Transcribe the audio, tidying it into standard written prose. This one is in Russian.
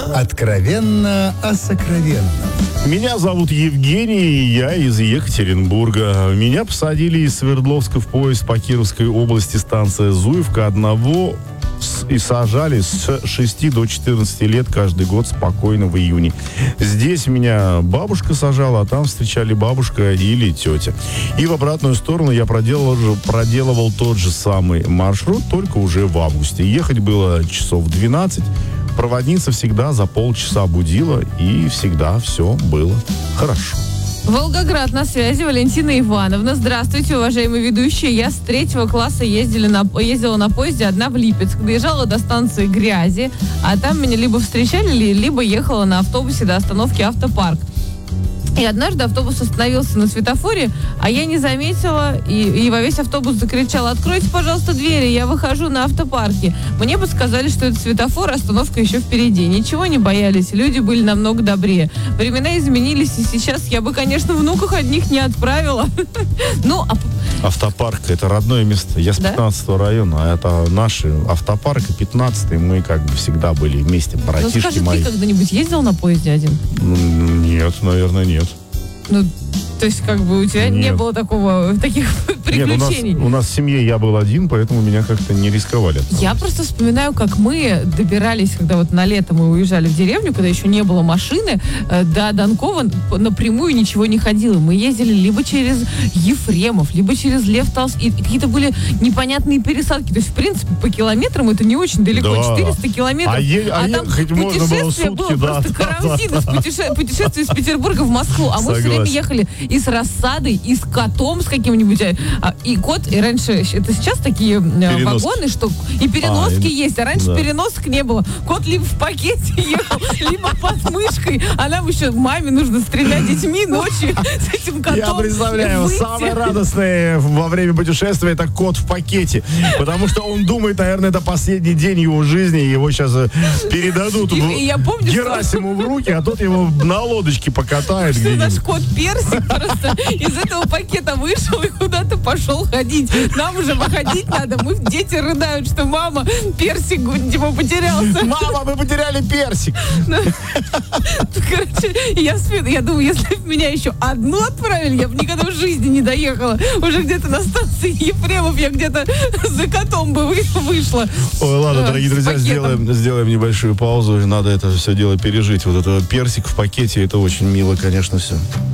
Откровенно о сокровенном. Меня зовут Евгений, и я из Екатеринбурга. Меня посадили из Свердловска в поезд по Кировской области, станция Зуевка, одного и сажали с 6 до 14 лет каждый год спокойно в июне. Здесь меня бабушка сажала, а там встречали бабушка или тетя. И в обратную сторону я проделывал тот же самый маршрут, только уже в августе. Ехать было часов 12. Проводница всегда за полчаса будила, и всегда все было хорошо. Волгоград на связи. Валентина Ивановна. Здравствуйте, уважаемые ведущие. Я с 3 класса ездила на поезде одна в Липецк. Доезжала до станции Грязи, а там меня либо встречали, либо ехала на автобусе до остановки Автопарк. И однажды автобус остановился на светофоре, а я не заметила, и во весь автобус закричала: «Откройте, пожалуйста, двери, я выхожу на автопарке». Мне подсказали, что это светофор, остановка еще впереди. Ничего не боялись, люди были намного добрее. Времена изменились, и сейчас я бы, конечно, внуках одних не отправила. Ну, Автопарк — это родное место. Я с 15-го района, а это наши автопарк и 15-й. Мы как бы всегда были вместе, братишки ну, скажи, мои. Ты когда-нибудь ездил на поезде один? Нет, наверное, нет. Ну, то есть, как бы у тебя не было таких приключений? Нет, у нас в семье я был один, поэтому меня как-то не рисковали. Я просто вспоминаю, как мы добирались, когда вот на лето мы уезжали в деревню, когда еще не было машины, до Донкова напрямую ничего не ходило. Мы ездили либо через Ефремов, либо через Лев Толстой. И какие-то были непонятные пересадки. То есть, в принципе, по километрам это не очень далеко. Да. 400 километров. А там путешествие было просто карантин. Путешествие из Петербурга в Москву. А мы все время ехали и с рассадой, и с котом с каким-нибудь. И кот, и раньше, это сейчас такие вагоны, что и переноски есть, а раньше переносок не было. Кот либо в пакете ехал, либо под мышкой, а нам еще маме нужно с 3 детьми ночью с этим котом. Я представляю, самое радостное во время путешествия — это кот в пакете, потому что он думает, наверное, это последний день его жизни, его сейчас передадут Герасиму в руки, а тот его на лодочке покатает. Что наш кот Персик просто из этого пакета вышел и куда-то пошел ходить. Нам уже выходить надо. Дети рыдают, что мама, Персик типа потерялся. Мама, мы потеряли Персик. Короче, я думаю, если бы меня еще одну отправили, я бы никогда в жизни не доехала. Уже где-то на станции Ефремов я где-то за котом бы вышла. Ой, ладно, дорогие друзья, сделаем небольшую паузу. Надо это все дело пережить. Вот это Персик в пакете, это очень мило, конечно, все.